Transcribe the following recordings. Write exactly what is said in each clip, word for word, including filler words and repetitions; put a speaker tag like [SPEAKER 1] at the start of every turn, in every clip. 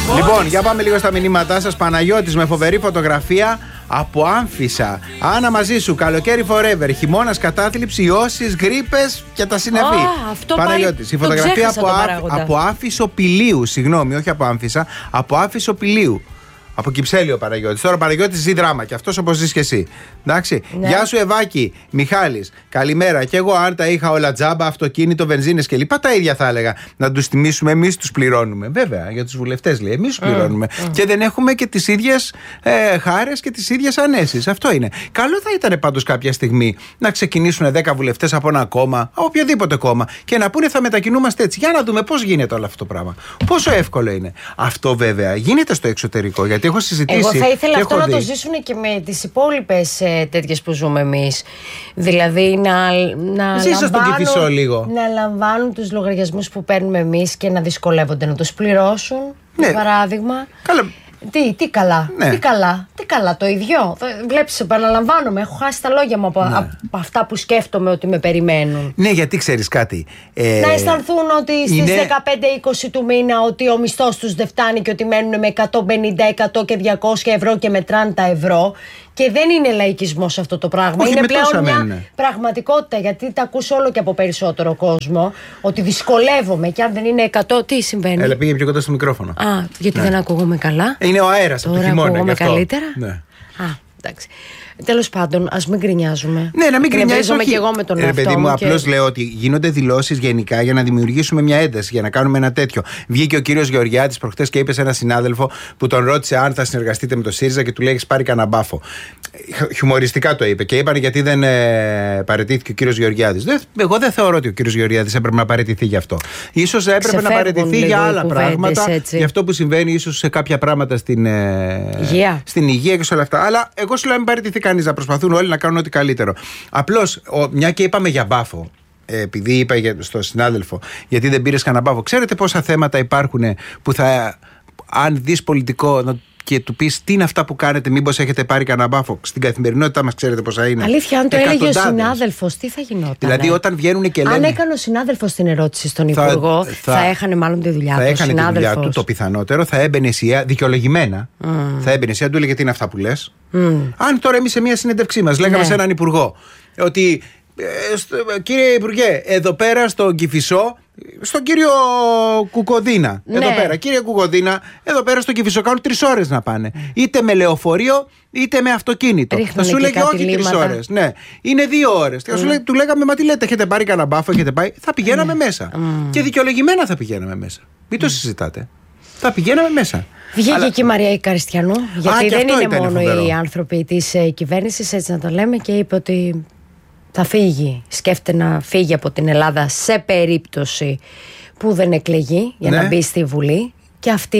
[SPEAKER 1] Λοιπόν, για πάμε λίγο στα μηνύματά σας. Παναγιώτης με φοβερή φωτογραφία από Άμφισσα. Άννα, μαζί σου. Καλοκαίρι forever. Χειμώνας, κατάθλιψη, ιώσεις, γρίπες και τα συνεφή.
[SPEAKER 2] Oh,
[SPEAKER 1] Παναγιώτης. Η φωτογραφία από, α, από Άφησο Πηλίου. Συγγνώμη, όχι από Άμφισσα. Από Άφησο Πηλίου. Από Κυψέλιο Παναγιώτης. Τώρα Παναγιώτης ζει δράμα και αυτός όπως ζεις και εσύ. Εντάξει. Ναι. Γεια σου Ευάκη, Μιχάλης. Καλημέρα. Και εγώ αν τα είχα όλα τζάμπα, αυτοκίνητο, βενζίνες κλπ. Τα ίδια θα έλεγα. Να τους τιμήσουμε, εμείς τους πληρώνουμε. Βέβαια, για τους βουλευτές λέει. Εμείς τους πληρώνουμε. Mm. Και δεν έχουμε και τις ίδιες ε, χάρες και τις ίδιες ανέσεις. Αυτό είναι. Καλό θα ήταν πάντως κάποια στιγμή να ξεκινήσουν δέκα βουλευτές από ένα κόμμα, από οποιοδήποτε κόμμα, και να πούνε θα μετακινούμαστε έτσι. Για να δούμε πώς γίνεται όλο αυτό το πράγμα. Πόσο εύκολο είναι. Αυτό βέβαια γίνεται στο εξωτερικό. Γιατί έχω συζητήσει.
[SPEAKER 2] Εγώ θα ήθελα αυτό να
[SPEAKER 1] δει.
[SPEAKER 2] το ζήσουν και με τις υπόλοιπες ε, τέτοιες που ζούμε εμείς. Δηλαδή να, να,
[SPEAKER 1] λαμβάνουν, λίγο.
[SPEAKER 2] να λαμβάνουν τους λογαριασμούς που παίρνουμε εμείς και να δυσκολεύονται να τους πληρώσουν. Ναι. Για παράδειγμα.
[SPEAKER 1] Καλά.
[SPEAKER 2] Τι, τι καλά, ναι. τι καλά, τι καλά, το ίδιο. Βλέπεις, επαναλαμβάνομαι, έχω χάσει τα λόγια μου από, ναι. από αυτά που σκέφτομαι ότι με περιμένουν.
[SPEAKER 1] Ναι, γιατί ξέρεις κάτι. Ε,
[SPEAKER 2] να αισθανθούν ότι στις είναι... δεκαπέντε είκοσι του μήνα ότι ο μισθός τους δεν φτάνει και ότι μένουν με εκατόν πενήντα, εκατό και διακόσια ευρώ και μετράνε τα ευρώ. Και δεν είναι λαϊκισμός αυτό το πράγμα.
[SPEAKER 1] Όχι,
[SPEAKER 2] είναι πλέον μια
[SPEAKER 1] μένουν.
[SPEAKER 2] πραγματικότητα. Γιατί τα ακούς όλο και από περισσότερο κόσμο. Ότι δυσκολεύομαι και αν δεν είναι εκατό, τι συμβαίνει.
[SPEAKER 1] Έλα, πήγε πιο κοντά στο μικρόφωνο.
[SPEAKER 2] Α, γιατί ναι. δεν ακούγομαι καλά.
[SPEAKER 1] Είναι ο αέρας από το χειμώνα.
[SPEAKER 2] Ακούγομαι καλύτερα.
[SPEAKER 1] Ναι.
[SPEAKER 2] Α, εντάξει. Τέλος πάντων, ας μην γκρινιάζουμε.
[SPEAKER 1] Ναι, να μην γκρινιάζουμε
[SPEAKER 2] και εγώ με τον
[SPEAKER 1] εαυτό μου. Παιδί μου,
[SPEAKER 2] και...
[SPEAKER 1] απλώς λέω ότι γίνονται δηλώσεις γενικά για να δημιουργήσουμε μια ένταση, για να κάνουμε ένα τέτοιο. Βγήκε ο κύριος Γεωργιάδης προχτές και είπε σε έναν συνάδελφο που τον ρώτησε αν θα συνεργαστείτε με το ΣΥΡΙΖΑ και του λέει: έχεις πάρει κανένα μπάφο. Χιουμοριστικά το είπε και είπαν γιατί δεν ε, παραιτήθηκε ο κύριος Γεωργιάδης. Δεν, εγώ δεν θεωρώ ότι ο κύριος Γεωργιάδης έπρεπε να παραιτηθεί γι' αυτό. Ίσως έπρεπε Ξεφεύγουν να παραιτηθεί για άλλα πράγματα. Έτσι. Για αυτό που συμβαίνει, ίσως σε κάποια πράγματα στην, ε, υγεία. στην υγεία και σε όλα αυτά. Αλλά εγώ σου λέω: μην παραιτηθεί κανείς, να προσπαθούν όλοι να κάνουν ό,τι καλύτερο. Απλώς, μια και είπαμε για μπάφο. Επειδή είπα στον συνάδελφο, γιατί δεν πήρες κανένα μπάφο. Ξέρετε πόσα θέματα υπάρχουν που θα, αν δεις πολιτικό και του πεις τι είναι αυτά που κάνετε, μήπως έχετε πάρει κανένα μπάφο. Στην καθημερινότητά μας ξέρετε πόσα είναι.
[SPEAKER 2] Αλήθεια, αν το έλεγε ο συνάδελφος, τι θα γινόταν.
[SPEAKER 1] Δηλαδή, όταν βγαίνουν και λένε.
[SPEAKER 2] Αν έκανε ο συνάδελφος την ερώτηση στον θα, Υπουργό, θα, θα, θα έχανε μάλλον τη δουλειά
[SPEAKER 1] θα
[SPEAKER 2] του.
[SPEAKER 1] Θα έκανε τη δουλειά του, το πιθανότερο. Θα έμπαινε η δικαιολογημένα. Mm. Θα έμπαινε η του έλεγε τι είναι αυτά που λες. Mm. Αν τώρα εμείς σε μια συνέντευξή μας λέγαμε ναι. σε έναν Υπουργό ότι. Ε, στο, κύριε Υπουργέ, εδώ πέρα στον Κηφισό, στον κύριο Κουκοδίνα, ναι. εδώ πέρα, κύριε Κουκοδίνα, εδώ πέρα στον Κηφισό κάνουν τρεις ώρες να πάνε. Είτε με λεωφορείο, είτε με αυτοκίνητο.
[SPEAKER 2] Ρίχνανε
[SPEAKER 1] θα σου λέγε όχι τρεις ώρες. Ναι, είναι δύο ώρες. Mm. Θα σου λέγε, του λέγαμε, μα τι λέτε, έχετε πάρει κανένα μπάφο, έχετε πάει. Θα πηγαίναμε mm. μέσα. Mm. Και δικαιολογημένα θα πηγαίναμε μέσα. Μην το mm. συζητάτε. Θα πηγαίναμε μέσα.
[SPEAKER 2] Βγήκε Αλλά... και η Μαρία η Καριστιανού, γιατί Α, δεν είναι μόνο φοβερό. Οι άνθρωποι της ε, κυβέρνησης, έτσι να το λέμε, και είπε ότι. Θα φύγει, σκέφτεται να φύγει από την Ελλάδα σε περίπτωση που δεν εκλεγεί για ναι. να μπει στη Βουλή. Και αυτή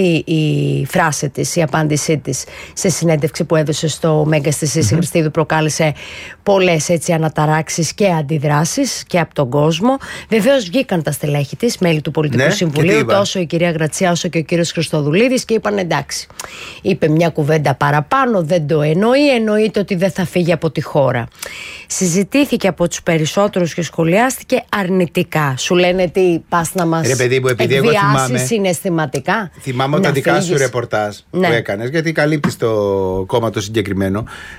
[SPEAKER 2] η φράση της, η απάντησή της σε συνέντευξη που έδωσε στο Μέγκα στη Σύση mm-hmm. Χριστίδου προκάλεσε πολλές έτσι αναταράξεις και αντιδράσεις και από τον κόσμο. Βεβαίως βγήκαν τα στελέχη της, μέλη του Πολιτικού ναι, Συμβουλίου, τόσο η κυρία Γρατσιά όσο και ο κύριος Χριστοδουλίδης, και είπαν εντάξει, είπε μια κουβέντα παραπάνω, δεν το εννοεί, εννοείται ότι δεν θα φύγει από τη χώρα. Συζητήθηκε από τους περισσότερους και σχολιάστηκε αρνητικά. Σου λένε τι πας να μας εκβιάσεις συναισθηματικά.
[SPEAKER 1] Θυμάμαι τα δικά σου ρεπορτάζ ναι. που έκανες, γιατί καλύπτεις το κόμμα το συγκεκριμένο,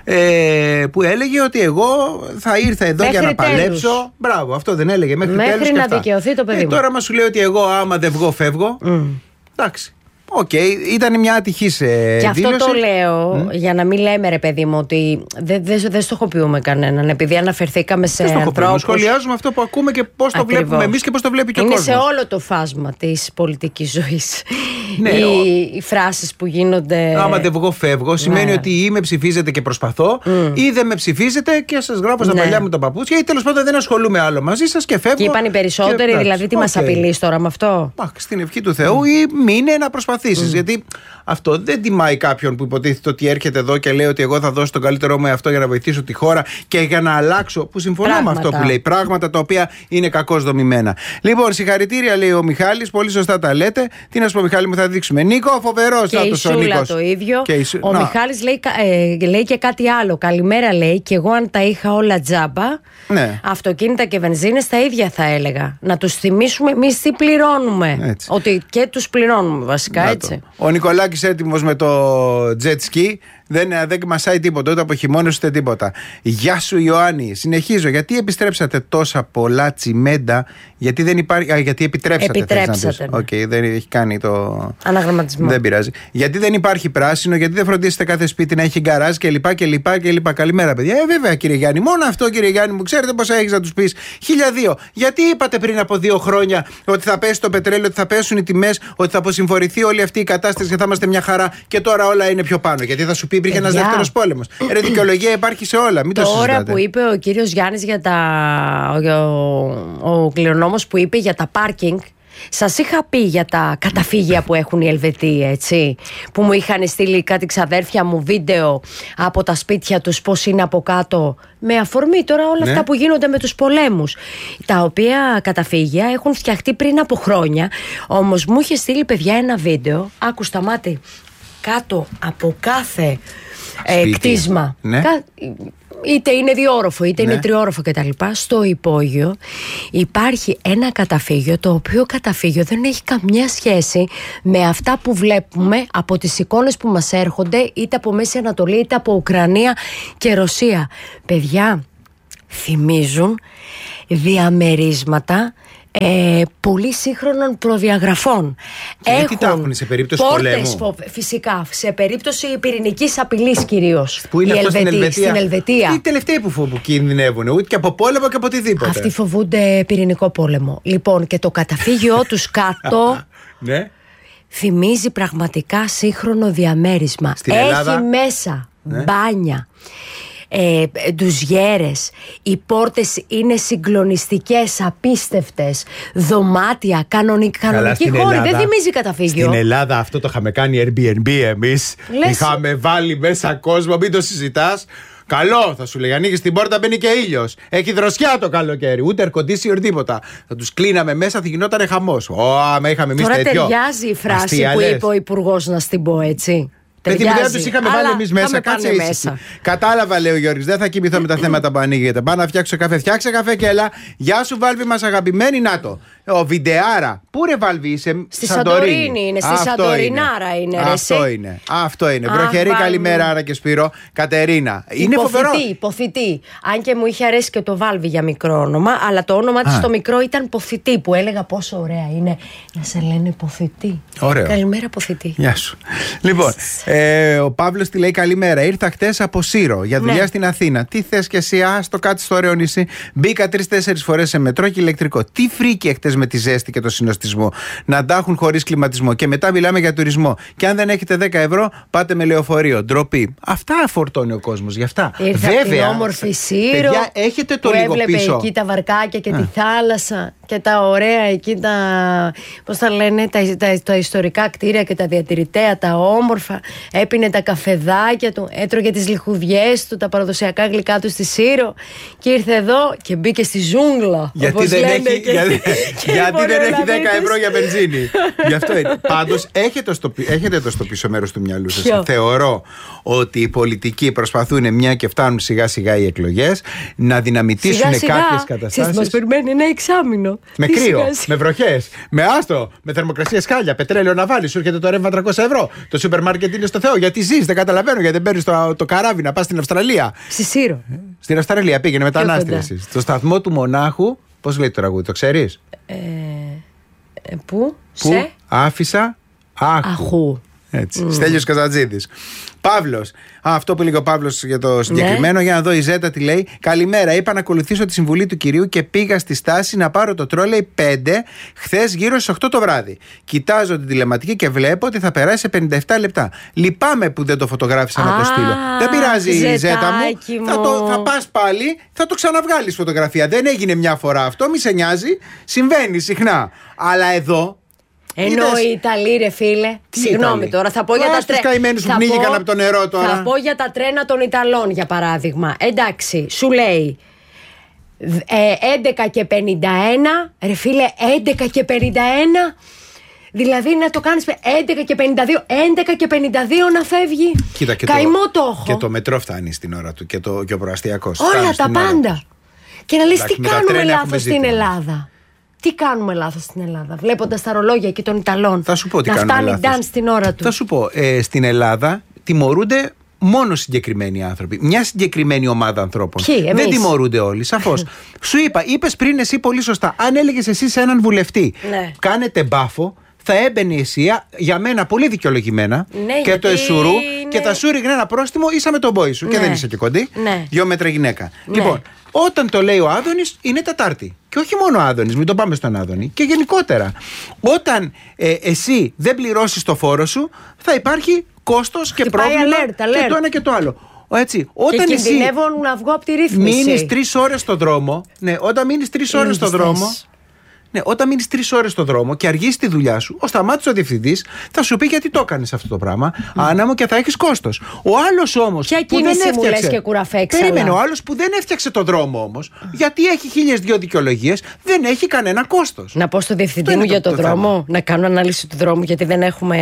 [SPEAKER 1] ε, που έλεγε ότι εγώ θα ήρθα εδώ μέχρι για να τέλους. παλέψω. Μπράβο, αυτό δεν έλεγε μέχρι,
[SPEAKER 2] μέχρι
[SPEAKER 1] τέλους.
[SPEAKER 2] Μέχρι να δικαιωθεί το παιδί
[SPEAKER 1] ε,
[SPEAKER 2] μου.
[SPEAKER 1] Τώρα μας σου λέει ότι εγώ άμα δεν βγω φεύγω. Mm. Εντάξει. Οκ, okay, ήταν μια ατυχής ε,
[SPEAKER 2] και
[SPEAKER 1] δήλωση.
[SPEAKER 2] Αυτό το λέω mm. για να μην λέμε ρε παιδί μου ότι δεν δε, δε στοχοποιούμε κανέναν, επειδή αναφερθήκαμε σε ανθρώπους.
[SPEAKER 1] Σχολιάζουμε αυτό που ακούμε και πώς το βλέπουμε εμείς και πώς το βλέπει και ο
[SPEAKER 2] Είναι
[SPEAKER 1] κόσμος.
[SPEAKER 2] Είναι σε όλο το φάσμα της πολιτικής ζωής. Ναι, οι, ο... οι φράσεις που γίνονται.
[SPEAKER 1] Άμα δεν βγω φεύγω σημαίνει ναι. ότι ή με ψηφίζετε και προσπαθώ mm. ή δεν με ψηφίζετε και σας γράφω στα ναι. παλιά μου τα παπούτσια ή τέλος πάντων δεν ασχολούμαι άλλο μαζί σας και φεύγω.
[SPEAKER 2] Και είπαν οι περισσότεροι, και... δηλαδή τι okay. μας απειλείς τώρα με αυτό.
[SPEAKER 1] Αχ, στην ευχή του Θεού mm. ή μείνε να προσπαθήσεις. Mm. Γιατί αυτό δεν τιμάει κάποιον που υποτίθεται ότι έρχεται εδώ και λέει ότι εγώ θα δώσω τον καλύτερό μου εαυτό για να βοηθήσω τη χώρα και για να αλλάξω. Που συμφωνώ πράγματα. με αυτό που λέει. Πράγματα τα οποία είναι κακώς δομημένα. Λοιπόν, συγχαρητήρια λέει ο Μιχάλης, πολύ σωστά τα λέτε. Τι να σου πω, Μιχάλη μου, θα δείξουμε. Νίκο, φοβερός
[SPEAKER 2] και η Σούλα το ίδιο. Και Σου... Ο να. Μιχάλης λέει, ε, λέει και κάτι άλλο. Καλημέρα, λέει, και εγώ αν τα είχα όλα τζάμπα, ναι. αυτοκίνητα και βενζίνες τα ίδια θα έλεγα. Να τους θυμίσουμε εμείς τι πληρώνουμε. Έτσι. Ότι και τους πληρώνουμε βασικά, να έτσι. Το.
[SPEAKER 1] Ο Νικολάκης έτοιμος με το jet ski. Δεν, δεν μασάει τίποτα, ούτε από χειμώνες ούτε τίποτα. Γεια σου Ιωάννη. Συνεχίζω. Γιατί επιστρέψατε τόσα πολλά τσιμέντα? Γιατί δεν υπάρχει. Α, γιατί επιτρέψατε.
[SPEAKER 2] Επιτρέψατε.
[SPEAKER 1] Οκ, okay, δεν έχει κάνει το
[SPEAKER 2] αναγραμματισμό.
[SPEAKER 1] Δεν πειράζει. Γιατί δεν υπάρχει πράσινο, γιατί δεν φροντίσετε κάθε σπίτι να έχει γκαράζ κλπ. κλπ, κλπ. Καλημέρα, παιδιά. Ε, βέβαια, κύριε Γιάννη. Μόνο αυτό, κύριε Γιάννη μου. Ξέρετε πόσα έχει να του πει? χίλια δύο. Γιατί είπατε πριν από δύο χρόνια ότι θα πέσει το πετρέλαιο, ότι θα πέσουν οι τιμές, ότι θα αποσυμφορηθεί όλη αυτή η κατάσταση και θα είμαστε μια χαρά και τώρα όλα είναι πιο πάνω? Γιατί θα σου πει υπήρχε ένας δεύτερος πόλεμος. Ρε, δικαιολογία υπάρχει σε όλα. Μην το συζητάτε.
[SPEAKER 2] Τώρα που είπε ο κύριος Γιάννης για τα. Ο, ο κληρονόμος που είπε για τα πάρκινγκ. Σας είχα πει για τα καταφύγια που έχουν οι Ελβετοί, έτσι. Που μου είχαν στείλει κάτι ξαδέρφια μου βίντεο από τα σπίτια τους, πώς είναι από κάτω. Με αφορμή τώρα όλα ναι. αυτά που γίνονται με τους πολέμους. Τα οποία καταφύγια έχουν φτιαχτεί πριν από χρόνια. Όμως μου είχε στείλει, παιδιά, ένα βίντεο. Άκου, σταμάτη. Κάτω από κάθε ε, κτίσμα,
[SPEAKER 1] ναι.
[SPEAKER 2] κα, είτε είναι διόροφο είτε ναι. είναι τριόροφο κτλ, στο υπόγειο υπάρχει ένα καταφύγιο, το οποίο καταφύγιο δεν έχει καμιά σχέση με αυτά που βλέπουμε από τις εικόνες που μας έρχονται είτε από Μέση Ανατολή είτε από Ουκρανία και Ρωσία. Παιδιά, θυμίζουν διαμερίσματα Ε, πολύ σύγχρονων προδιαγραφών.
[SPEAKER 1] Γιατί τα έχουν σε περίπτωση πολέμου?
[SPEAKER 2] Φο... Φυσικά, σε περίπτωση πυρηνικής απειλής κυρίως.
[SPEAKER 1] Που είναι αυτό στην Ελβετία.
[SPEAKER 2] Στην Ελβετία.
[SPEAKER 1] Οι τελευταίοι που, φο... που κινδυνεύουν, ούτε και από πόλεμο και από οτιδήποτε.
[SPEAKER 2] Αυτοί φοβούνται πυρηνικό πόλεμο. Λοιπόν, και το καταφύγιό τους κάτω
[SPEAKER 1] ναι.
[SPEAKER 2] θυμίζει πραγματικά σύγχρονο διαμέρισμα.
[SPEAKER 1] Στην
[SPEAKER 2] Έχει
[SPEAKER 1] Ελλάδα...
[SPEAKER 2] μέσα
[SPEAKER 1] ναι.
[SPEAKER 2] μπάνια. Ε, ντουζιέρες, οι πόρτες είναι συγκλονιστικές, απίστευτες, δωμάτια, κανονική, κανονική χώρη, δεν θυμίζει καταφύγιο.
[SPEAKER 1] Στην Ελλάδα αυτό το είχαμε κάνει Airbnb εμείς. Λες... Είχαμε βάλει μέσα κόσμο, μην το συζητάς. Καλό, θα σου λέει. Ανοίγει την πόρτα, μπαίνει και ήλιος. Έχει δροσιά το καλοκαίρι. Ούτε air conditioner, τίποτα. Θα τους κλείναμε μέσα, θα γινόταν χαμός. Ω, άμα είχαμε εμείς τέτοιο.
[SPEAKER 2] Τώρα ταιριάζει η φράση Αστεία, που λες. είπε ο Υπουργός, να στην πω έτσι.
[SPEAKER 1] Με την ιδέα του είχαμε βάλει εμείς μέσα. Κάτσε μέσα. Κατάλαβα, λέει ο Γιώργης. Δεν θα κοιμηθώ με τα θέματα που ανοίγεται. Πάω να φτιάξω καφέ. Φτιάξε καφέ και έλα. Γεια σου, Βάλβη μας αγαπημένη. Να το. Ο Βιντεάρα. Πού ρε, Βάλβη, είσαι?
[SPEAKER 2] Στη Σαντορίνη είναι. Στη Σαντορινάρα είναι.
[SPEAKER 1] Αυτό είναι. Αυτό είναι. Βροχερή καλημέρα, Άρα και Σπύρο. Κατερίνα. Είναι φοβερό.
[SPEAKER 2] Ποθητή. Αν και μου είχε αρέσει και το Βάλβη για μικρό όνομα, αλλά το όνομα της το μικρό ήταν Ποθητή, που έλεγα πόσο ωραία είναι να σε λένε Ποθητή. Καλημέρα, Ποθητή.
[SPEAKER 1] Γεια σου. Λοιπόν. Ε, ο Παύλος τη λέει καλημέρα. Ήρθα χτες από Σύρο για δουλειά ναι. στην Αθήνα. Τι θες και εσύ? Α, στο κάτω στο ωραίο νησί. Μπήκα τρεις-τέσσερις φορές σε μετρό και ηλεκτρικό. Τι φρίκι χτες με τη ζέστη και το συνοστισμό. Να τα έχουν χωρίς κλιματισμό. Και μετά μιλάμε για τουρισμό. Και αν δεν έχετε δέκα ευρώ, πάτε με λεωφορείο. Ντροπή. Αυτά φορτώνει ο κόσμος. Γι' αυτά.
[SPEAKER 2] Ήρθα βέβαια. Την όμορφη Σύρο.
[SPEAKER 1] Παιδιά, έχετε το
[SPEAKER 2] που
[SPEAKER 1] λίγο
[SPEAKER 2] έβλεπε
[SPEAKER 1] πίσω.
[SPEAKER 2] Εκεί τα βαρκάκια και Α. τη θάλασσα. Και τα ωραία εκεί τα. Πώς τα λένε, τα, τα, τα ιστορικά κτίρια και τα διατηρητέα, τα όμορφα. Έπινε τα καφεδάκια του, έτρωγε τις λιχουδιές του, τα παραδοσιακά γλυκά του στη Σύρο. Και ήρθε εδώ και μπήκε στη ζούγκλα.
[SPEAKER 1] Γιατί δεν έχει, και, γιατί, και γιατί δεν έχει δέκα ευρώ για βενζίνη. Γι' αυτό είναι. Πάντως έχετε, στο, έχετε το στο πίσω μέρος του μυαλού σας. Ποιο? Θεωρώ ότι οι πολιτικοί προσπαθούν, μια και φτάνουν σιγά σιγά οι εκλογές, να δυναμητήσουν κάποιες καταστάσεις.
[SPEAKER 2] Μας περιμένει ένα εξάμηνο.
[SPEAKER 1] Με κρύο, με βροχές, με άστο, με θερμοκρασία σκάλια, πετρέλαιο να βάλει. Σου έρχεται το ρεύμα τριακόσια ευρώ. Το σούπερ μάρκετ είναι στο Θεό. Γιατί ζεις, δεν καταλαβαίνω, γιατί δεν παίρνει το, το καράβι να πας στην Αυστραλία.
[SPEAKER 2] Στη Σύρο.
[SPEAKER 1] Στην Αυστραλία πήγαινε μετανάστευση. Στο σταθμό του Μονάχου, πώς λέει το τραγούδι, το ξέρεις?
[SPEAKER 2] Ε, ε, πού?
[SPEAKER 1] Πού σε? Άφησα άχου.
[SPEAKER 2] Αχού.
[SPEAKER 1] Έτσι. Mm. Στέλιος Καζατζίδης. Παύλος. Α, αυτό που λέει ο Παύλος για το συγκεκριμένο, ναι. Για να δω η Ζέτα τι λέει. Καλημέρα. Είπα να ακολουθήσω τη συμβουλή του κυρίου και πήγα στη στάση να πάρω το τρόλεϊ πέντε χθες γύρω στις οκτώ το βράδυ. Κοιτάζω την τηλεματική και βλέπω ότι θα περάσει σε πενήντα επτά λεπτά. Λυπάμαι που δεν το φωτογράφησα να το στείλω. Δεν πειράζει η Ζέτα μου. μου. Θα, το, θα πας πάλι, θα το ξαναβγάλεις φωτογραφία. Δεν έγινε μια φορά αυτό, μη σε νοιάζει. Συμβαίνει συχνά. Αλλά εδώ.
[SPEAKER 2] Ενώ οι Ιταλοί, ρε φίλε. Τι συγγνώμη Ιταλοί. Τώρα, θα πω Ά, για τα τρένα.
[SPEAKER 1] Καημένους που πνίγηκαν από το νερό τώρα.
[SPEAKER 2] Θα πω για τα τρένα των Ιταλών, για παράδειγμα. Εντάξει, σου λέει ε, έντεκα και πενήντα ένα. Ρε φίλε, έντεκα και πενήντα ένα. Δηλαδή να το κάνεις έντεκα και πενήντα δύο, έντεκα και πενήντα δύο να φεύγει.
[SPEAKER 1] Κοίτα, και
[SPEAKER 2] καημό
[SPEAKER 1] το,
[SPEAKER 2] το έχω.
[SPEAKER 1] Και το μετρό φτάνει στην ώρα του και, το, και ο προαστιακός.
[SPEAKER 2] Όλα τα πάντα. Και να λες
[SPEAKER 1] Εντάξει,
[SPEAKER 2] τι κάνουμε λάθος στην Ελλάδα. Τι κάνουμε λάθος στην Ελλάδα, βλέποντας τα ρολόγια και των Ιταλών.
[SPEAKER 1] Θα σου πω τι
[SPEAKER 2] να
[SPEAKER 1] κάνουμε
[SPEAKER 2] φτάνει
[SPEAKER 1] λάθος.
[SPEAKER 2] ντάν στην ώρα του.
[SPEAKER 1] Θα σου πω, ε, στην Ελλάδα τιμωρούνται μόνο συγκεκριμένοι άνθρωποι. Μια συγκεκριμένη ομάδα ανθρώπων.
[SPEAKER 2] Ποιοι, εμείς?
[SPEAKER 1] Δεν τιμωρούνται όλοι, σαφώς. Σου είπα, είπες πριν εσύ πολύ σωστά, αν έλεγες εσύ σε έναν βουλευτή,
[SPEAKER 2] ναι.
[SPEAKER 1] κάνετε μπάφο, θα έμπαινε εσύ, για μένα πολύ δικαιολογημένα,
[SPEAKER 2] ναι,
[SPEAKER 1] και
[SPEAKER 2] γιατί...
[SPEAKER 1] το εσουρού
[SPEAKER 2] ναι.
[SPEAKER 1] και θα σου ρίχνε ένα πρόστιμο ίσα με τον μπόι σου. Ναι. Και δεν είσαι και κοντή.
[SPEAKER 2] Ναι.
[SPEAKER 1] Δυο μέτρα γυναίκα.
[SPEAKER 2] Ναι.
[SPEAKER 1] Λοιπόν, όταν το λέει ο Άδωνης, είναι Τετάρτη. Και όχι μόνο ο Άδωνης, μην το πάμε στον Άδωνη. Και γενικότερα. Όταν ε, εσύ δεν πληρώσεις το φόρο σου, θα υπάρχει κόστος και πρόβλημα
[SPEAKER 2] alert, alert.
[SPEAKER 1] και το ένα και το άλλο. Έτσι, όταν
[SPEAKER 2] και
[SPEAKER 1] εσύ
[SPEAKER 2] κινδυνεύουν να βγω από τη ρύθμιση.
[SPEAKER 1] μείνεις τρεις ώρες στο δρόμο, ναι, όταν μείνεις τρεις ώρες στο δρόμο. Ναι, όταν μείνεις τρεις ώρες στο δρόμο και αργείς τη δουλειά σου, ο Σταμάτης ο διευθυντής θα σου πει γιατί το έκανες αυτό το πράγμα. Mm. Άναμο και θα έχεις κόστος. Ο άλλος όμως.
[SPEAKER 2] Ποια
[SPEAKER 1] που δεν
[SPEAKER 2] έφτιαξε.
[SPEAKER 1] έφτιαξε.
[SPEAKER 2] Και κουραφέξαλα.
[SPEAKER 1] Περίμενε, ο άλλος που δεν έφτιαξε το δρόμο όμως, γιατί έχει χίλιες δυο δικαιολογίες, δεν έχει κανένα κόστος.
[SPEAKER 2] Να πω στο διευθυντή μου για το, το δρόμο, θέμα. Να κάνω ανάλυση του δρόμου, γιατί δεν έχουμε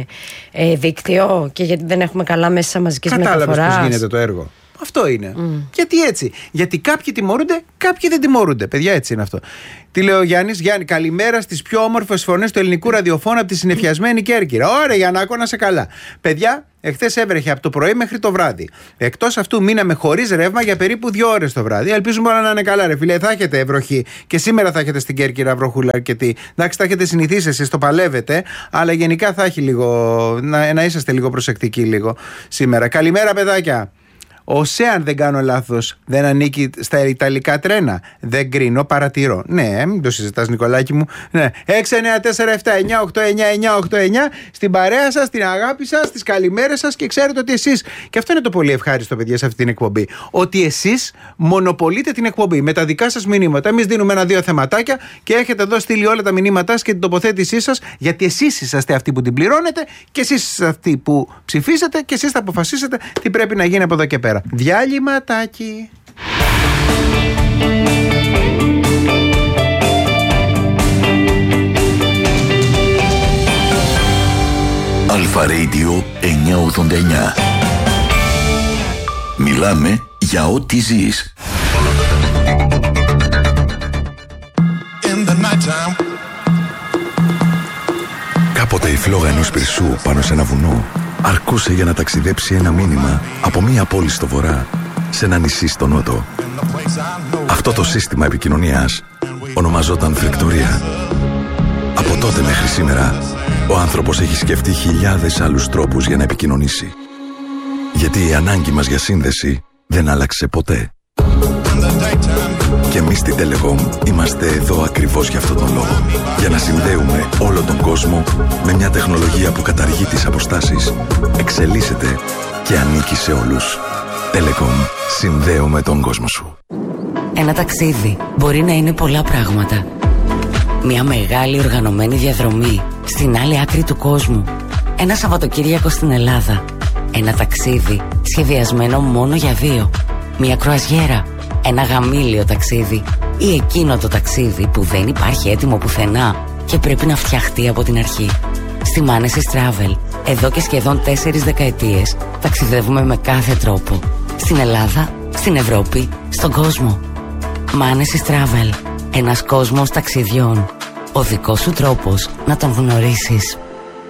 [SPEAKER 2] ε, δίκτυο και γιατί δεν έχουμε καλά μέσα μαζικής μεταφοράς.
[SPEAKER 1] Κατάλαβες πώς γίνεται το έργο. Αυτό είναι. Mm. Γιατί έτσι. Γιατί κάποιοι τιμωρούνται, κάποιοι δεν τιμωρούνται. Παιδιά, έτσι είναι αυτό. Τι λέει ο Γιάννης? Γιάννη, καλημέρα στις πιο όμορφες φωνές του ελληνικού ραδιοφώνου από τη συννεφιασμένη Κέρκυρα. Ωραία, Γιαννάκο, να σε καλά. Παιδιά, εχθές έβρεχε από το πρωί μέχρι το βράδυ. Εκτός αυτού, μείναμε χωρίς ρεύμα για περίπου δύο ώρες το βράδυ. Ελπίζουμε όλα να είναι καλά, ρε φίλε. Θα έχετε βροχή. Και σήμερα θα έχετε στην Κέρκυρα βροχούλα αρκετή. Εντάξει, θα έχετε συνηθίσει, εσείς το παλεύετε. Αλλά γενικά θα έχει λίγο. Να, να είσαστε λίγο προσεκτικοί λίγο σήμερα. Καλημέρα, παιδάκια. Ο ΣΕΑΝ, δεν κάνω λάθος, δεν ανήκει στα ιταλικά τρένα. Δεν κρίνω, παρατηρώ. Ναι, μην το συζητάς, Νικολάκη μου. Ναι. έξι εννιά τέσσερα επτά εννιά οκτώ εννιά εννιά οκτώ εννιά στην παρέα σας, στην αγάπη σας, στις καλημέρες σας, και ξέρετε ότι εσείς, και αυτό είναι το πολύ ευχάριστο, παιδιά, σε αυτή την εκπομπή, ότι εσείς μονοπολείτε την εκπομπή με τα δικά σας μηνύματα. Εμείς δίνουμε ένα-δύο θεματάκια και έχετε εδώ στείλει όλα τα μηνύματά σας και την τοποθέτησή σας, γιατί εσείς είσαστε αυτοί που την πληρώνετε και εσείς είσαστε αυτοί που ψηφίσετε και εσείς θα αποφασίσετε τι πρέπει να γίνει από εδώ και πέρα. Διάλειμματάκι.
[SPEAKER 3] Αλφα Radio εννιακόσια ογδόντα εννιά. Μιλάμε για ό,τι ζεις.
[SPEAKER 4] Κάποτε η φλόγα ενός πυρσού πάνω σε ένα βουνό αρκούσε για να ταξιδέψει ένα μήνυμα από μία πόλη στο βορρά σε ένα νησί στο νότο. Αυτό το σύστημα επικοινωνίας ονομαζόταν φρεκτορία. Από τότε μέχρι σήμερα, ο άνθρωπος έχει σκεφτεί χιλιάδες άλλους τρόπους για να επικοινωνήσει. Γιατί η ανάγκη μας για σύνδεση δεν άλλαξε ποτέ. Και εμείς στην Telecom είμαστε εδώ ακριβώς για αυτόν τον λόγο. Για να συνδέουμε όλο τον κόσμο με μια τεχνολογία που καταργεί τις αποστάσεις, εξελίσσεται και ανήκει σε όλους. Telecom. Συνδέουμε τον κόσμο σου.
[SPEAKER 5] Ένα ταξίδι μπορεί να είναι πολλά πράγματα. Μια μεγάλη οργανωμένη διαδρομή στην άλλη άκρη του κόσμου. Ένα Σαββατοκύριακο στην Ελλάδα. Ένα ταξίδι σχεδιασμένο μόνο για δύο. Μια κρουαζιέρα. Ένα γαμήλιο ταξίδι. Ή εκείνο το ταξίδι που δεν υπάρχει έτοιμο πουθενά και πρέπει να φτιαχτεί από την αρχή. Στη Manesis Travel, εδώ και σχεδόν τέσσερις δεκαετίες, ταξιδεύουμε με κάθε τρόπο. Στην Ελλάδα, στην Ευρώπη, στον κόσμο. Manesis Travel. Ένας κόσμος ταξιδιών. Ο δικός σου τρόπος να τον γνωρίσεις.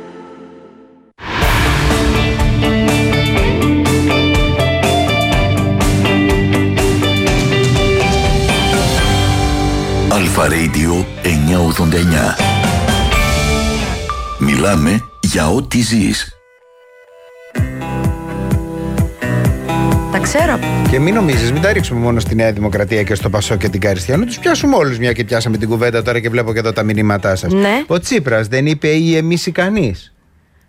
[SPEAKER 3] Αλφα Radio εννιακόσια ογδόντα εννιά. Μιλάμε για ό,τι ζεις.
[SPEAKER 2] Τα ξέρω.
[SPEAKER 1] Και μην νομίζεις, μην τα ρίξουμε μόνο στη Νέα Δημοκρατία και στο Πασό και την Καριστιανό. Τους πιάσουμε όλους, μια και πιάσαμε την κουβέντα τώρα και βλέπω και εδώ τα μηνύματά σας.
[SPEAKER 2] Ναι.
[SPEAKER 1] Ο Τσίπρας δεν είπε ή εμείς ή κανείς.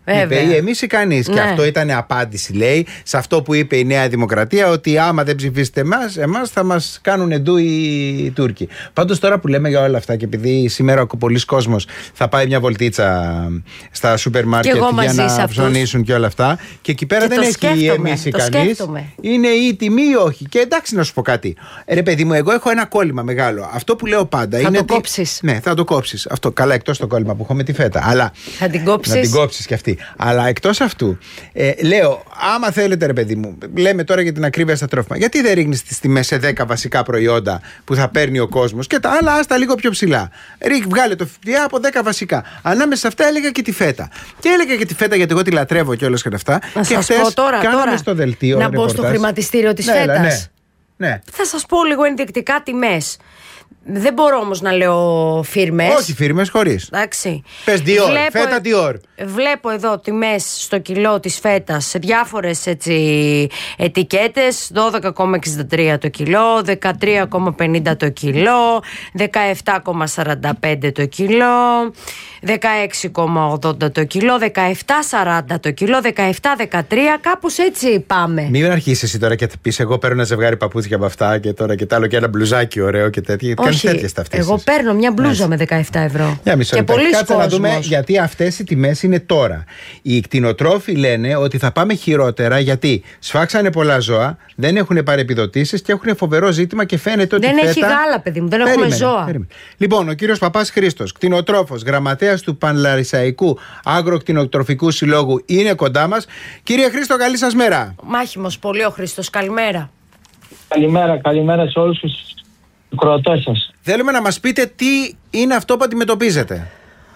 [SPEAKER 1] Είπε ή εμείς ή κανείς. Ναι. Και αυτό ήταν απάντηση, λέει, σε αυτό που είπε η Νέα Δημοκρατία, ότι άμα δεν ψηφίσετε εμάς, εμάς θα μας κάνουν εντού οι Τούρκοι. Πάντως τώρα που λέμε για όλα αυτά, και επειδή σήμερα πολλοί κόσμος θα πάει μια βολτίτσα στα σούπερ μάρκετ για να ψωνίσουν και όλα αυτά, και εκεί πέρα και δεν έχει εμείς ή κανείς, είναι η τιμή ή όχι. Και εντάξει, να σου πω κάτι. Ρε παιδί μου, εγώ έχω ένα κόλλημα μεγάλο. Αυτό που λέω πάντα
[SPEAKER 2] θα
[SPEAKER 1] είναι.
[SPEAKER 2] Θα το κόψεις.
[SPEAKER 1] Ναι, θα το κόψεις. Αυτό. Καλά, εκτός το κόλλημα που έχω με τη φέτα. Αλλά
[SPEAKER 2] θα την κόψεις.
[SPEAKER 1] Να την κόψεις κι αυτή. Αλλά εκτός αυτού, ε, λέω, άμα θέλετε, ρε παιδί μου, λέμε τώρα για την ακρίβεια στα τρόφιμα, γιατί δεν ρίχνεις τις τιμές σε δέκα βασικά προϊόντα που θα παίρνει ο κόσμος και τα άλλα άστα λίγο πιο ψηλά. Ρίχ, βγάλε το ΦΠΑ από δέκα βασικά. Ανάμεσα σε αυτά έλεγα και τη φέτα. Και έλεγα και τη φέτα γιατί εγώ τη λατρεύω κιόλας και αυτά.
[SPEAKER 2] Να
[SPEAKER 1] και
[SPEAKER 2] σας πω τώρα, τώρα
[SPEAKER 1] στο δελτίο,
[SPEAKER 2] να μπω στο χρηματιστήριο της
[SPEAKER 1] ναι,
[SPEAKER 2] φέτας.
[SPEAKER 1] Ναι, ναι.
[SPEAKER 2] Θα σας πω λίγο ενδεικτικά τιμές. Δεν μπορώ όμως να λέω φίρμες.
[SPEAKER 1] Όχι φίρμες, χωρίς.
[SPEAKER 2] Εντάξει.
[SPEAKER 1] Πες Dior, φέτα Dior.
[SPEAKER 2] Βλέπω εδώ τιμές στο κιλό της φέτας σε διάφορες έτσι ετικέτες. δώδεκα κόμμα εξήντα τρία το κιλό, δεκατρία κόμμα πενήντα το κιλό, δεκαεπτά κόμμα σαράντα πέντε το κιλό, δεκαέξι κόμμα ογδόντα το κιλό, δεκαεπτά κόμμα σαράντα το κιλό, δεκαεπτά δεκατρία, κάπως έτσι πάμε.
[SPEAKER 1] Μην αρχίσεις εσύ τώρα και θα πεις εγώ παίρνω ένα ζευγάρι παπούτσια από αυτά και τώρα και τ' άλλο και ένα μπλουζάκι ωραίο και τέτοια.
[SPEAKER 2] Όχι, εγώ παίρνω μια μπλούζα με δεκαεπτά ευρώ. Για μισό λεπτό. Κάτσε
[SPEAKER 1] να δούμε γιατί αυτές οι τιμές είναι τώρα. Οι κτηνοτρόφοι λένε ότι θα πάμε χειρότερα γιατί σφάξανε πολλά ζώα, δεν έχουν παρεπιδοτήσεις και έχουν φοβερό ζήτημα και φαίνεται ότι.
[SPEAKER 2] Δεν
[SPEAKER 1] φέτα...
[SPEAKER 2] έχει γάλα, παιδί μου, δεν
[SPEAKER 1] περίμενε,
[SPEAKER 2] έχουμε ζώα.
[SPEAKER 1] Περίμενε. Λοιπόν, ο κύριος Παπάς Χρήστος, κτηνοτρόφος, γραμματέας του Πανλαρισαϊκού Αγροκτηνοτροφικού Συλλόγου, είναι κοντά μας. Κύριε Χρήστο, καλή σας μέρα.
[SPEAKER 2] Μάχημος πολύ ο Χρήστος, καλημέρα.
[SPEAKER 6] Καλημέρα, καλημέρα σε όλους τους ακροατές σας.
[SPEAKER 1] Θέλουμε να μας πείτε τι είναι αυτό που αντιμετωπίζετε.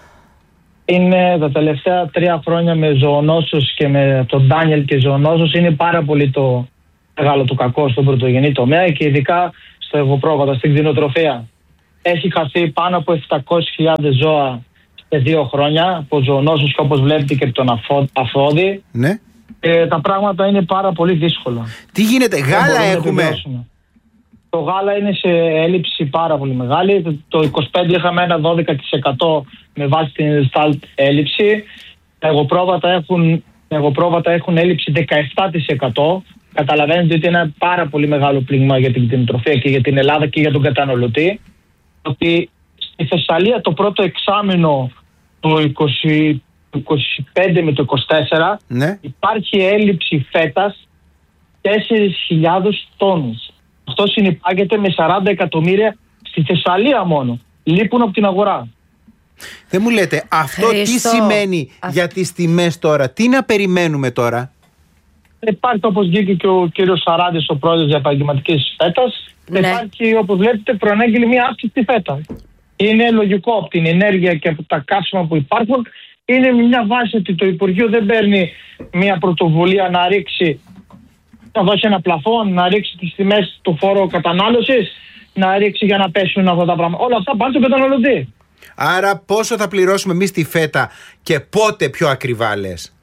[SPEAKER 6] Είναι τα τελευταία τρία χρόνια με ζωονόσους και με τον Ντάνιελ και ζωονόσους, είναι πάρα πολύ το μεγάλο το κακό στον πρωτογενή τομέα και ειδικά στο εγωπρόβατα, στην κτηνοτροφία. Έχει χαθεί πάνω από επτακόσιες χιλιάδες ζώα σε δύο χρόνια από ζωονόσους και όπως βλέπετε και από τον αφόδι.
[SPEAKER 1] Ναι.
[SPEAKER 6] Ε, τα πράγματα είναι πάρα πολύ δύσκολα.
[SPEAKER 1] Τι γίνεται, γάλα έχουμε?
[SPEAKER 6] Το γάλα είναι σε έλλειψη πάρα πολύ μεγάλη. Το είκοσι πέντε είχαμε ένα δώδεκα τοις εκατό με βάση την στάλτ έλλειψη. Τα εγωπρόβατα έχουν, εγωπρόβατα έχουν έλλειψη δεκαεπτά τοις εκατό. Καταλαβαίνετε ότι είναι ένα πάρα πολύ μεγάλο πλήγμα για την κτηνοτροφία και για την Ελλάδα και για τον καταναλωτή. Ότι στη Θεσσαλία το πρώτο εξάμηνο του είκοσι, είκοσι πέντε με το είκοσι τέσσερα, ναι, υπάρχει έλλειψη φέτας τέσσερις χιλιάδες τόνους. Αυτό συνυπάγεται με σαράντα εκατομμύρια στη Θεσσαλία μόνο. Λείπουν από την αγορά.
[SPEAKER 1] Δεν μου λέτε, αυτό Χριστό. Τι σημαίνει Α... για τις τιμές τώρα, τι να περιμένουμε τώρα?
[SPEAKER 6] Υπάρχει, όπως βγήκε και ο κύριος Σαράντης, ο πρόεδρος της επαγγελματικής φέτας, ναι, υπάρχει, όπως βλέπετε, προανάγγειλε μια αύξηση στη φέτα. Είναι λογικό από την ενέργεια και από τα καύσιμα που υπάρχουν. Είναι μια βάση ότι το Υπουργείο δεν παίρνει μια πρωτοβουλία να ρίξει, να δώσει ένα πλαφόν, να ρίξει τις τιμές του φόρου κατανάλωσης, να ρίξει για να πέσουν αυτά τα πράγματα. Όλα αυτά πάνε στον καταναλωτή.
[SPEAKER 1] Άρα πόσο θα πληρώσουμε εμείς τη φέτα και πότε πιο ακριβά λες?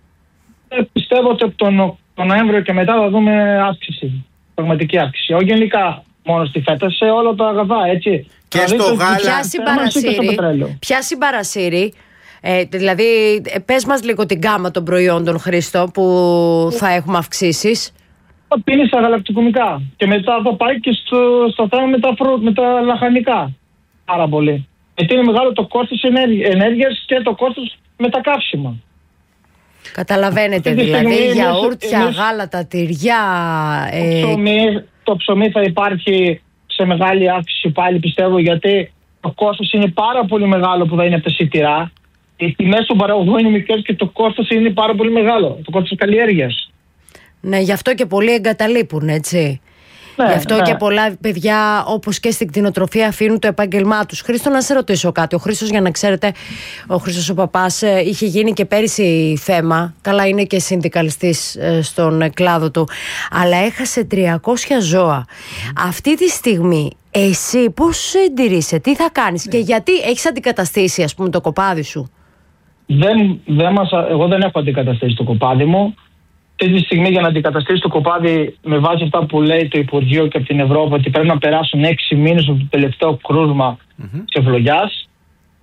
[SPEAKER 6] Ε, πιστεύω ότι από τον, τον Νοέμβριο και μετά θα δούμε αύξηση, πραγματική αύξηση. Όχι γενικά μόνο στη φέτα, σε όλα τα αγαθά, έτσι.
[SPEAKER 1] Και δηλαδή, στο γάλα.
[SPEAKER 2] Ποια συμπαρασύρει, ποια συμπαρασύρει ε, δηλαδή πες μας λίγο την γκάμα των προϊόντων, Χρήστο, που θα έχουμε αυξήσεις.
[SPEAKER 6] Θα πίνει στα γαλακτοκομικά και μετά θα πάει και στο, στο θέμα με τα, φρου, με τα λαχανικά. Πάρα πολύ. Γιατί είναι μεγάλο το κόστος ενέργειας και το κόστος με τα καύσιμα.
[SPEAKER 2] Καταλαβαίνετε, δηλαδή γιαούρτια, εμείς, γάλατα, τυριά.
[SPEAKER 6] Το, ε... ψωμί, το ψωμί θα υπάρχει σε μεγάλη αύξηση πάλι, πιστεύω, γιατί το κόστος είναι πάρα πολύ μεγάλο που θα είναι από τα σιτηρά. Οι τιμές του παραγωγού είναι μικρές και το κόστος είναι πάρα πολύ μεγάλο. Το κόστος καλλιέργειας.
[SPEAKER 2] Ναι, γι' αυτό και πολλοί εγκαταλείπουν, έτσι. Ναι, γι' αυτό ναι. και πολλά παιδιά, όπως και στην κτηνοτροφία, αφήνουν το επάγγελμά τους. Χρήστο, να σε ρωτήσω κάτι. Ο Χρήστος, για να ξέρετε, ο Χρήστος ο Παπάς είχε γίνει και πέρυσι θέμα. Καλά, είναι και συνδικαλιστής στον κλάδο του. Αλλά έχασε τριακόσια ζώα. Mm. Αυτή τη στιγμή, εσύ πώς συντηρείσαι, τι θα κάνεις mm. και γιατί έχεις αντικαταστήσει, ας πούμε, το κοπάδι σου?
[SPEAKER 6] Δεν, δεν μας, εγώ δεν έχω αντικαταστήσει το κοπάδι μου. Αυτή τη στιγμή, για να αντικαταστήσει το κοπάδι, με βάση αυτά που λέει το Υπουργείο και από την Ευρώπη, ότι πρέπει να περάσουν έξι μήνες από το τελευταίο κρούσμα mm-hmm. της ευλογιάς.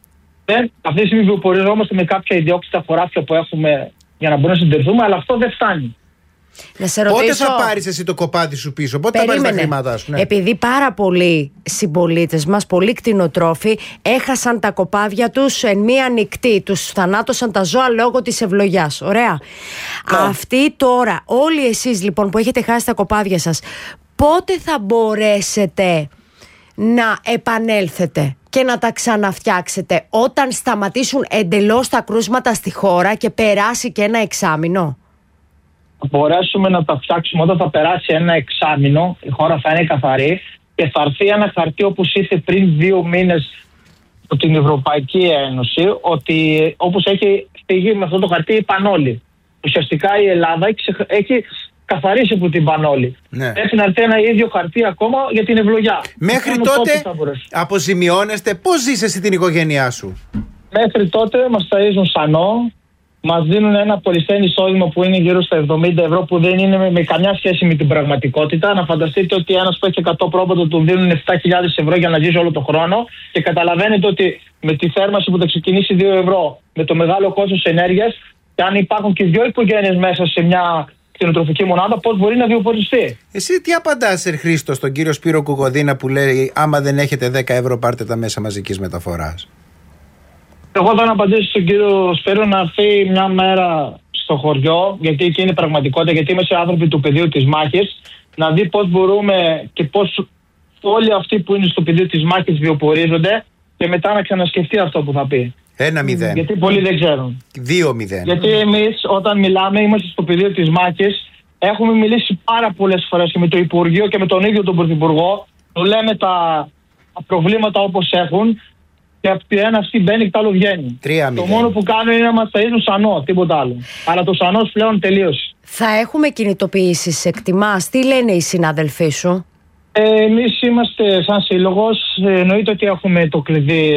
[SPEAKER 6] Ναι, αυτή τη στιγμή βιοποριζόμαστε με κάποια ιδιόκτητα χωράφια που έχουμε για να μπορούμε να συντηρηθούμε, αλλά αυτό δεν φτάνει.
[SPEAKER 2] Να σε ρωτήσω,
[SPEAKER 1] πότε θα πάρεις εσύ το κοπάδι σου πίσω, πότε περίμενε, θα πάρεις τα χρήματά σου? Ναι.
[SPEAKER 2] Επειδή πάρα πολλοί συμπολίτες μας, πολλοί κτηνοτρόφοι, έχασαν τα κοπάδια τους εν μία νυχτή. Τους θανάτωσαν τα ζώα λόγω της ευλογιάς. Ωραία. Ναι. Αυτοί τώρα, όλοι εσείς λοιπόν που έχετε χάσει τα κοπάδια σας, πότε θα μπορέσετε να επανέλθετε και να τα ξαναφτιάξετε? Όταν σταματήσουν εντελώς τα κρούσματα στη χώρα και περάσει και ένα εξάμηνο?
[SPEAKER 6] Θα μπορέσουμε να τα φτιάξουμε όταν θα περάσει ένα εξάμηνο, η χώρα θα είναι καθαρή και θα έρθει ένα χαρτί όπως ήρθε πριν δύο μήνες από την Ευρωπαϊκή Ένωση, ότι όπως έχει φύγει με αυτό το χαρτί η Πανόλη. Ουσιαστικά η Ελλάδα έχει, έχει καθαρίσει από την Πανόλη. Ναι. Έχει να έρθει ένα ίδιο χαρτί ακόμα για την ευλογιά.
[SPEAKER 1] Μέχρι τότε, τότε αποζημιώνεστε. Πώς ζεις εσύ την οικογένειά σου?
[SPEAKER 6] Μέχρι τότε μας ταΐζουν σανό. Μας δίνουν ένα πολυστέν εισόδημα που είναι γύρω στα εβδομήντα ευρώ, που δεν είναι με, με καμιά σχέση με την πραγματικότητα. Να φανταστείτε ότι ένας που έχει εκατό πρόβατα του δίνουν επτά χιλιάδες ευρώ για να ζήσει όλο τον χρόνο, και καταλαβαίνετε ότι με τη θέρμανση που θα ξεκινήσει δύο ευρώ, με το μεγάλο κόστος ενέργειας, και αν υπάρχουν και δύο οικογένειες μέσα σε μια κτηνοτροφική μονάδα, πώς μπορεί να βιοποριστεί?
[SPEAKER 1] Εσύ τι απαντάς, Σερ Χρήστο, στον κύριο Σπύρο Κουγοδίνα που λέει άμα δεν έχετε δέκα ευρώ πάρτε τα μέσα μαζικής μεταφοράς?
[SPEAKER 6] Εγώ θα απαντήσω στον κύριο Σπύρο να έρθει μια μέρα στο χωριό, γιατί εκεί είναι πραγματικότητα, γιατί είμαστε άνθρωποι του πεδίου της μάχης, να δει πώς μπορούμε και πώς όλοι αυτοί που είναι στο πεδίο της μάχης βιοπορίζονται, και μετά να ξανασκεφτεί αυτό που θα πει.
[SPEAKER 1] Ένα μηδέν.
[SPEAKER 6] Γιατί πολλοί δεν ξέρουν.
[SPEAKER 1] Δύο μηδέν.
[SPEAKER 6] Γιατί εμείς όταν μιλάμε, είμαστε στο πεδίο της μάχης, έχουμε μιλήσει πάρα πολλές φορές και με το Υπουργείο και με τον ίδιο τον Πρωθυπουργό, του λέμε τα προβλήματα όπως έχουν. Και από τη ένα αυτή μπαίνει και το άλλο βγαίνει. Το μόνο που κάνουν είναι να μας ταΐζουν σανό, τίποτα άλλο. Αλλά το σανός πλέον τελείωσε.
[SPEAKER 2] Θα έχουμε κινητοποιήσεις, εκτιμάς? Τι λένε οι συνάδελφοί σου?
[SPEAKER 6] Ε, εμείς είμαστε σαν σύλλογος. Εννοείται ότι έχουμε το κλειδί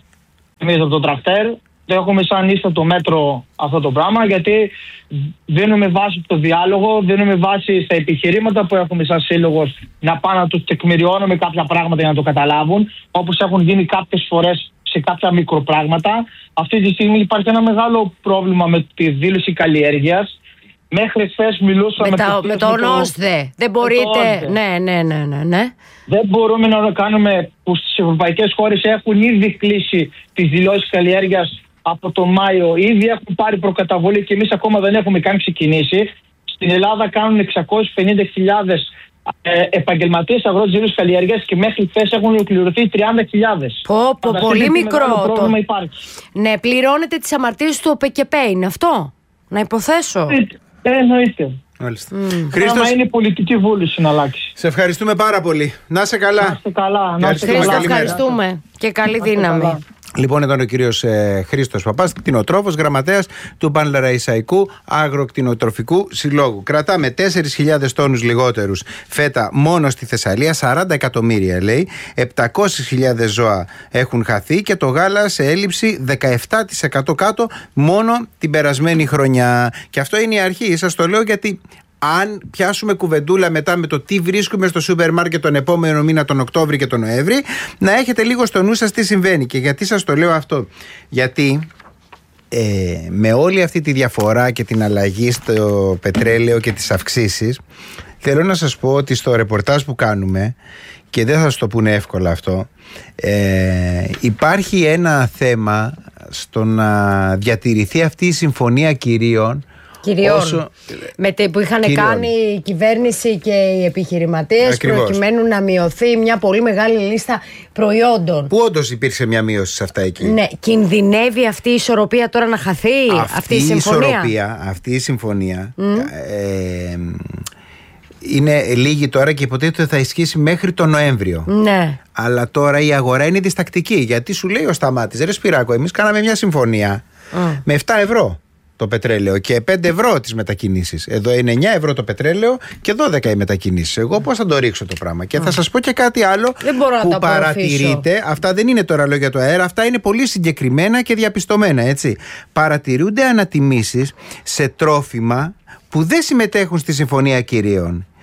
[SPEAKER 6] εμείς από το τρακτέρ. Δεν έχουμε σαν ίστα το μέτρο αυτό το πράγμα, γιατί δίνουμε βάση στο διάλογο, δίνουμε βάση στα επιχειρήματα που έχουμε σαν σύλλογος, να πάνε να τους τεκμηριώνουμε κάποια πράγματα για να το καταλάβουν, όπως έχουν γίνει κάποιες φορές σε κάποια μικροπράγματα. Αυτή τη στιγμή υπάρχει ένα μεγάλο πρόβλημα με τη δήλωση καλλιέργειας. Μέχρι χθες μιλούσαμε
[SPEAKER 2] με, τα, με τον ΟΣΔΕ. Δεν μπορείτε. Ναι, ναι, ναι, ναι, ναι.
[SPEAKER 6] Δεν μπορούμε να το κάνουμε, που στις ευρωπαϊκές χώρες έχουν ήδη κλείσει τις δηλώσεις καλλιέργειας από τον Μάιο. Ήδη έχουν πάρει προκαταβολή και εμείς ακόμα δεν έχουμε καν ξεκινήσει. Στην Ελλάδα κάνουν εξακόσιες πενήντα χιλιάδες ε, επαγγελματίες αγρότες δηλώσεις καλλιέργειας και μέχρι χθες έχουν ολοκληρωθεί τριάντα χιλιάδες.
[SPEAKER 2] Πω, πω, πολύ μικρό
[SPEAKER 6] το πρόβλημα υπάρχει.
[SPEAKER 2] Ναι, πληρώνετε τις αμαρτίες του ΟΠΕΚΕΠΕ, είναι αυτό? Να υποθέσω.
[SPEAKER 6] Ε, εννοείται.
[SPEAKER 1] Μάλιστα.
[SPEAKER 6] Mm. Χρήστος, είναι πολιτική βούληση να αλλάξει.
[SPEAKER 1] Σε ευχαριστούμε πάρα πολύ. Να είσαι καλά.
[SPEAKER 6] Να είστε καλά. Να είστε
[SPEAKER 2] καλά. Ευχαριστούμε και καλή δύναμη.
[SPEAKER 1] Καλά. Λοιπόν, ήταν ο κύριος ε, Χρήστος Παπάς, κτηνοτρόφος, γραμματέας του Πανλαραϊσαϊκού Αγροκτηνοτροφικού Συλλόγου. Κρατάμε τέσσερις χιλιάδες τόνους λιγότερους φέτα μόνο στη Θεσσαλία, σαράντα εκατομμύρια λέει, επτακόσιες χιλιάδες ζώα έχουν χαθεί και το γάλα σε έλλειψη δεκαεπτά τοις εκατό κάτω μόνο την περασμένη χρονιά. Και αυτό είναι η αρχή, σας το λέω γιατί αν πιάσουμε κουβεντούλα μετά με το τι βρίσκουμε στο σούπερ μάρκετ τον επόμενο μήνα, τον Οκτώβρη και τον Νοέμβρη, να έχετε λίγο στο νου σας τι συμβαίνει. Και γιατί σας το λέω αυτό? Γιατί ε, με όλη αυτή τη διαφορά και την αλλαγή στο πετρέλαιο και τις αυξήσεις, θέλω να σας πω ότι στο ρεπορτάζ που κάνουμε, και δεν θα σας το πούνε εύκολα αυτό, ε, υπάρχει ένα θέμα στο να διατηρηθεί αυτή η συμφωνία κυρίων.
[SPEAKER 2] Κυριών, όσο... με τε, που είχαν κυριών. κάνει η κυβέρνηση και οι επιχειρηματίες. Ακριβώς. Προκειμένου να μειωθεί μια πολύ μεγάλη λίστα προϊόντων.
[SPEAKER 1] Που όντως υπήρξε μια μείωση σε αυτά εκεί.
[SPEAKER 2] Ναι, κινδυνεύει αυτή η ισορροπία τώρα να χαθεί? Αυτή, αυτή η συμφωνία.
[SPEAKER 1] Ισορροπία, αυτή η συμφωνία mm. ε, είναι λίγη τώρα και υποτίθεται θα ισχύσει μέχρι τον Νοέμβριο.
[SPEAKER 2] Ναι.
[SPEAKER 1] Αλλά τώρα η αγορά είναι διστακτική, γιατί σου λέει ο Σταμάτης, ρε Σπυράκο, εμείς κάναμε μια συμφωνία mm. με επτά ευρώ το πετρέλαιο και πέντε ευρώ τις μετακινήσεις. Εδώ είναι εννιά ευρώ το πετρέλαιο και δώδεκα οι μετακινήσεις. Εγώ πώς θα το ρίξω το πράγμα? Και θα σας πω και κάτι άλλο που παρατηρείτε. Αυτά δεν είναι τώρα λόγια του αέρα, αυτά είναι πολύ συγκεκριμένα και διαπιστωμένα, έτσι. Παρατηρούνται ανατιμήσεις σε τρόφιμα που δεν συμμετέχουν στη συμφωνία κυρίων.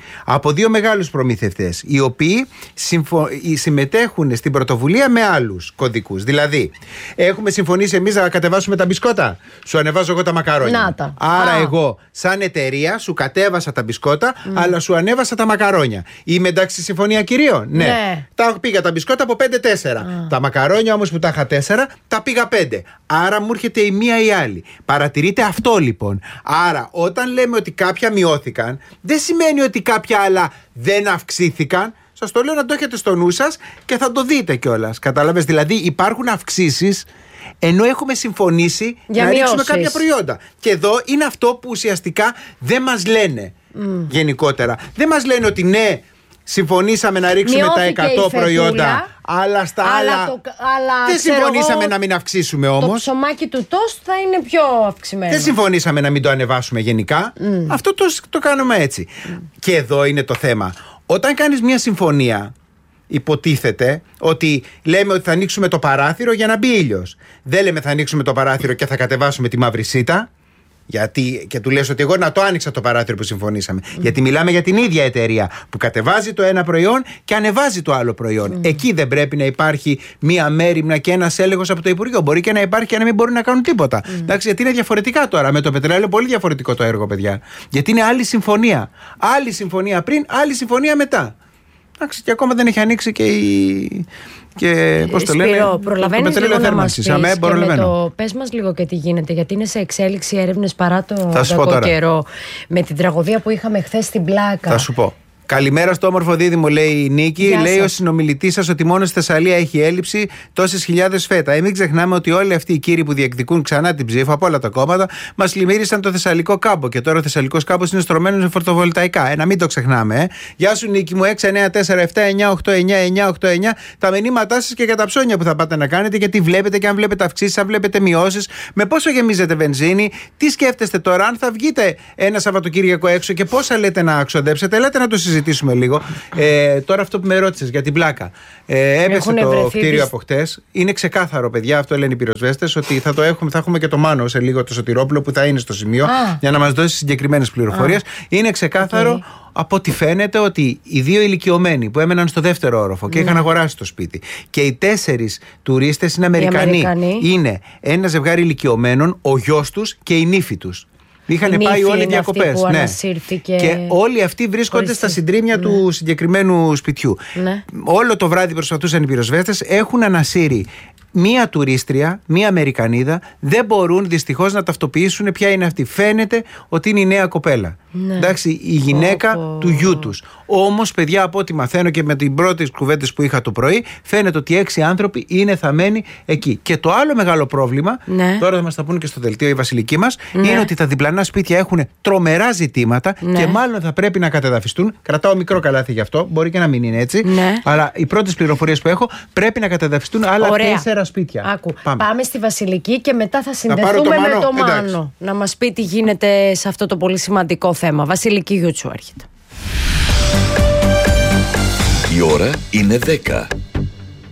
[SPEAKER 1] από δύο μεγάλους προμηθευτές, οι οποίοι συμφω... συμμετέχουν στην πρωτοβουλία με άλλους κωδικούς. Δηλαδή, έχουμε συμφωνήσει εμείς να κατεβάσουμε τα μπισκότα. Σου ανεβάζω εγώ τα μακαρόνια.
[SPEAKER 2] Νάτα.
[SPEAKER 1] Άρα,
[SPEAKER 2] Α.
[SPEAKER 1] εγώ, σαν εταιρεία, σου κατέβασα τα μπισκότα, mm. αλλά σου ανέβασα τα μακαρόνια. Είμαι εντάξει στη συμφωνία κυρίων? Ναι.
[SPEAKER 2] ναι.
[SPEAKER 1] Τα πήγα τα μπισκότα από πέντε τέσσερα. Ah. Τα μακαρόνια όμως που τα είχα τέσσερα, τα πήγα πέντε. Άρα μου έρχεται η μία ή η άλλη. Παρατηρείτε αυτό λοιπόν. Άρα, όταν λέμε ότι κάποια μειώθηκαν, δεν σημαίνει ότι κάποια άλλα δεν αυξήθηκαν. Σας το λέω να το έχετε στο νου σας και θα το δείτε κιόλας. Κατάλαβες? Δηλαδή, υπάρχουν αυξήσεις ενώ έχουμε συμφωνήσει
[SPEAKER 2] για
[SPEAKER 1] να
[SPEAKER 2] μειώσεις.
[SPEAKER 1] ρίξουμε κάποια προϊόντα. Και εδώ είναι αυτό που ουσιαστικά δεν μας λένε mm. γενικότερα. Δεν μας λένε ότι ναι, συμφωνήσαμε να ρίξουμε
[SPEAKER 2] μειώθηκε
[SPEAKER 1] τα εκατό προϊόντα, αλλά στα
[SPEAKER 2] αλλά
[SPEAKER 1] άλλα
[SPEAKER 2] το, αλλά,
[SPEAKER 1] δεν συμφωνήσαμε
[SPEAKER 2] εγώ,
[SPEAKER 1] να μην αυξήσουμε όμως.
[SPEAKER 2] Το ψωμάκι του τόστ θα είναι πιο αυξημένο.
[SPEAKER 1] Δεν συμφωνήσαμε να μην το ανεβάσουμε γενικά. Mm. Αυτό το, το κάνουμε έτσι. Mm. Και εδώ είναι το θέμα. Όταν κάνεις μια συμφωνία, υποτίθεται ότι λέμε ότι θα ανοίξουμε το παράθυρο για να μπει ήλιος. Δεν λέμε θα ανοίξουμε το παράθυρο και θα κατεβάσουμε τη μαύρη σίτα. Γιατί, και του λες ότι εγώ να το άνοιξα το παράθυρο που συμφωνήσαμε. Mm. Γιατί μιλάμε για την ίδια εταιρεία που κατεβάζει το ένα προϊόν και ανεβάζει το άλλο προϊόν. Mm. Εκεί δεν πρέπει να υπάρχει μία μέριμνα και ένας έλεγχος από το Υπουργείο. Μπορεί και να υπάρχει και να μην μπορούν να κάνουν τίποτα. Mm. Εντάξει, γιατί είναι διαφορετικά τώρα. Με το πετρέλαιο πολύ διαφορετικό το έργο, παιδιά. Γιατί είναι άλλη συμφωνία. Άλλη συμφωνία πριν, άλλη συμφωνία μετά. Εντάξει, και ακόμα δεν έχει ανοίξει και η. Και πώς το λένε,
[SPEAKER 2] Σπύρο, προλαβαίνεις
[SPEAKER 1] το
[SPEAKER 2] λίγο να μας
[SPEAKER 1] θέρμανσης. Αμέ,
[SPEAKER 2] πεις και με το, πες μας λίγο και τι γίνεται, γιατί είναι σε εξέλιξη έρευνες παρά το κακό καιρό, με την τραγωδία που είχαμε χθες στην Πλάκα.
[SPEAKER 1] Θα σου πω. Καλημέρα στο όμορφο δίδυμο, λέει η Νίκη.
[SPEAKER 2] Γεια
[SPEAKER 1] λέει
[SPEAKER 2] σας.
[SPEAKER 1] ο συνομιλητής σας ότι μόνο στη Θεσσαλία έχει έλλειψη τόσες χιλιάδες φέτα. Ε, μην ξεχνάμε ότι όλοι αυτοί οι κύριοι που διεκδικούν ξανά την ψήφο από όλα τα κόμματα μας πλημμύρισαν το Θεσσαλικό κάμπο. Και τώρα ο Θεσσαλικός κάμπος είναι στρωμένος με φωτοβολταϊκά. Ε, να μην το ξεχνάμε. Ε. Γεια σου, Νίκη μου, έξι εννιά τέσσερα επτά εννιά οκτώ εννιά εννιά οκτώ εννιά. Τα μηνύματά σας και για τα ψώνια που θα πάτε να κάνετε, γιατί βλέπετε και αν βλέπετε αυξήσεις, αν βλέπετε μειώσεις, με πόσο γεμίζετε βενζίνη, τι σκέφτεστε τώρα, αν θα βγείτε ένα Σαββατοκύριακο έξω και πόσα λέτε να ξοδέψετε. Ελάτε να το συζητήσουμε. Λίγο. Ε, τώρα αυτό που με ρώτησες για την Πλάκα. Ε, έπεσε το κτίριο από χτες. Είναι ξεκάθαρο, παιδιά, αυτό λένε οι πυροσβέστες, ότι θα, το έχουμε, θα έχουμε και το Μάνο σε λίγο, το Σωτηρόπουλο, που θα είναι στο σημείο ah. για να μας δώσει συγκεκριμένες πληροφορίες. Ah. Είναι ξεκάθαρο. Okay. Από ό,τι φαίνεται ότι οι δύο ηλικιωμένοι που έμεναν στο δεύτερο όροφο και mm. είχαν αγοράσει το σπίτι και οι τέσσερις τουρίστες είναι Αμερικανοί. Αμερικανοί. Είναι ένα ζευγάρι ηλικιωμένων, ο γιος τους και η νύφη τους. Είχαν πάει όλοι οι διακοπές. Ναι. Και όλοι αυτοί βρίσκονται Οριστή. στα συντρίμμια ναι. του συγκεκριμένου σπιτιού. Ναι. Όλο το βράδυ προσπαθούσαν οι πυροσβέστες, έχουν ανασύρει μία τουρίστρια, μία Αμερικανίδα, δεν μπορούν δυστυχώς να ταυτοποιήσουν ποια είναι αυτή. Φαίνεται ότι είναι η νέα κοπέλα. Ναι. Εντάξει, η γυναίκα oh, του γιού τους. Όμως, παιδιά, από ό,τι μαθαίνω και με την πρώτη κουβέντες που είχα το πρωί, φαίνεται ότι έξι άνθρωποι είναι θαμμένοι εκεί. Και το άλλο μεγάλο πρόβλημα, ναι. τώρα θα μας τα πούνε και στο δελτίο οι βασιλικοί μας, ναι. είναι ότι τα διπλανά σπίτια έχουν τρομερά ζητήματα ναι. και μάλλον θα πρέπει να κατεδαφιστούν. Κρατάω μικρό καλάθι γι' αυτό, μπορεί και να μην είναι έτσι. Ναι. Αλλά οι πρώτες πληροφορίες που έχω, πρέπει να κατεδαφιστούν άλλα τέσσερα σπίτια.
[SPEAKER 2] Άκου, πάμε. πάμε στη Βασιλική και μετά θα συνδεθούμε το με το Μάνο. Εντάξει. Να μας πει τι γίνεται σε αυτό το πολύ σημαντικό θέμα. Βασιλική Γιούτσου έρχεται.
[SPEAKER 3] Η ώρα είναι δέκα.